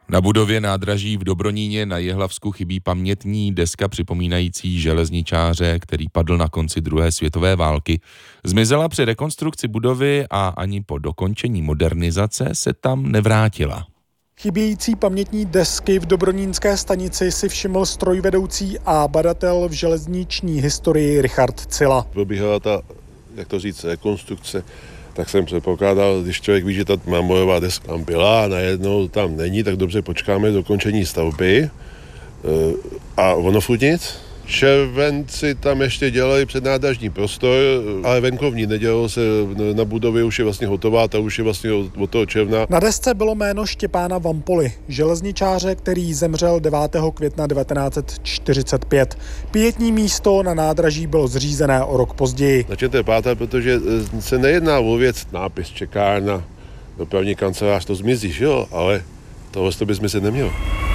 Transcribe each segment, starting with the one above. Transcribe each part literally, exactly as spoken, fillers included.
Na budově nádraží v Dobroníně na Jihlavsku chybí pamětní deska připomínající železničáře, který padl na konci druhé světové války. Zmizela při rekonstrukci budovy a ani po dokončení modernizace se tam nevrátila. Chybějící pamětní desky v Dobronínské stanici si všiml strojvedoucí a badatel v železniční historii Richard Cila. Probíhala ta, jak to říct, rekonstrukce, tak jsem předpokládal, když člověk ví, že ta marmorová deska tam byla a najednou tam není, tak dobře počkáme do končení stavby. A ono furt nic. Červenci tam ještě dělali přednádražní prostor, ale venkovní nedělalo se, na budově už je vlastně hotová, ta už je vlastně od toho června. Na desce bylo jméno Štěpána Vampoly, železničáře, který zemřel devátého května devatenáct set čtyřicet pět. Pietní místo na nádraží bylo zřízené o rok později. Začněte pátat, protože se nejedná o věc, nápis čekárna, dopravní kancelář, to zmizí, že jo, ale tohle by jsme se nemělo.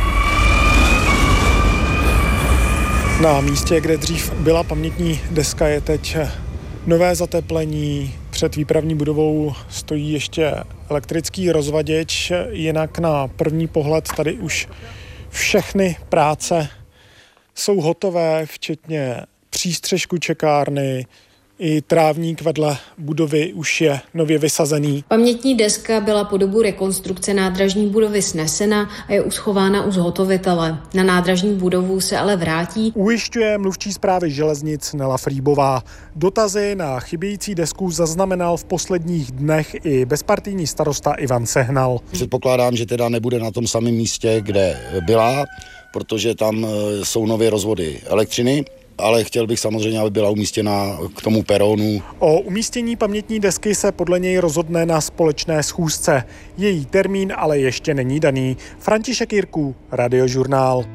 Na místě, kde dřív byla pamětní deska, je teď nové zateplení. Před výpravní budovou stojí ještě elektrický rozvaděč, jinak na první pohled tady už všechny práce jsou hotové, včetně přístřešku čekárny. I trávník vedle budovy už je nově vysazený. Pamětní deska byla po dobu rekonstrukce nádražní budovy snesena a je uschována u zhotovitele. Na nádražní budovu se ale vrátí. Ujišťuje mluvčí správy železnic Nela Frýbová. Dotazy na chybějící desku zaznamenal v posledních dnech i bezpartijní starosta Ivan Sehnal. Předpokládám, že teda nebude na tom samém místě, kde byla, protože tam jsou nové rozvody elektřiny. Ale chtěl bych samozřejmě, aby byla umístěna k tomu peronu. O umístění pamětní desky se podle něj rozhodne na společné schůzce. Její termín ale ještě není daný. František Jirků, Radiožurnál.